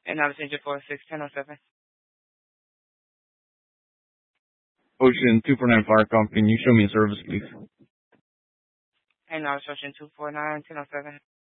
And now to change it for 61007. Ocean 249 Fire Company. Can you show me a service, please? And now it's Ocean 249-1007.